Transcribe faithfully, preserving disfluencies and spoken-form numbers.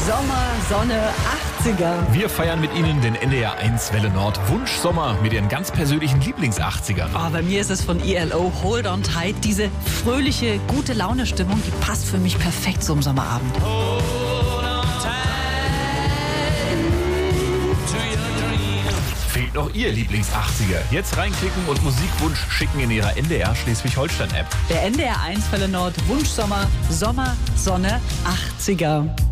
Sommer, Sonne, achtziger. Wir feiern mit Ihnen den N D R eins Welle Nord Wunschsommer mit Ihren ganz persönlichen Lieblings-achtzigern. Oh, bei mir ist es von E L O, Hold on Tight. Diese fröhliche, gute Laune-Stimmung, die passt für mich perfekt zum Sommerabend. Fehlt noch Ihr Lieblings-achtziger? Jetzt reinklicken und Musikwunsch schicken in Ihrer N D R Schleswig-Holstein-App. Der N D R eins Welle Nord Wunschsommer, Sommer, Sonne, achtziger.